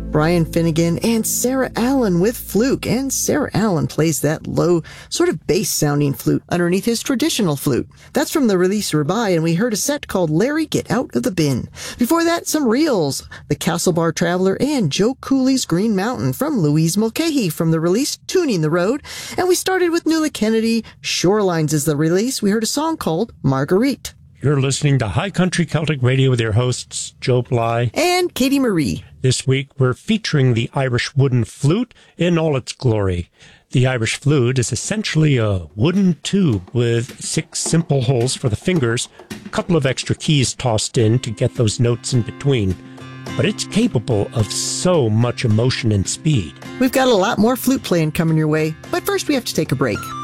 Brian Finnegan and Sarah Allen with Fluke, and Sarah Allen plays that low, sort of bass-sounding flute underneath his traditional flute. That's from the release Rubai, and we heard a set called Larry Get Out of the Bin. Before that, some reels, The Castle Bar Traveler and Joe Cooley's Green Mountain from Louise Mulcahy from the release Tuning the Road, and we started with Nuala Kennedy, Shorelines is the release. We heard a song called Marguerite. You're listening to High Country Celtic Radio with your hosts, Joe Bly and Katie Marie. This week, we're featuring the Irish wooden flute in all its glory. The Irish flute is essentially a wooden tube with 6 simple holes for the fingers, a couple of extra keys tossed in to get those notes in between. But it's capable of so much emotion and speed. We've got a lot more flute playing coming your way, but first we have to take a break.